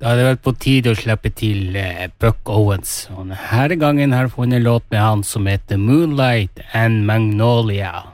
Da er det vel på tide å slippe til Buck Owens. Og denne gangen har jeg funnet en låt med han som heter Moonlight and Magnolia.